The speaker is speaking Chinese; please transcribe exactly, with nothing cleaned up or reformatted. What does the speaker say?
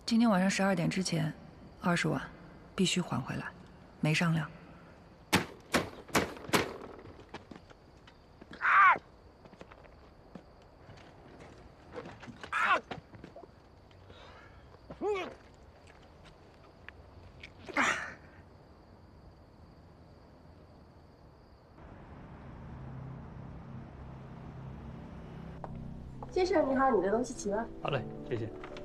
今天晚上十二点之前，二十万，必须还回来，没商量。 先生你好，你的东西齐了。 好嘞，谢谢。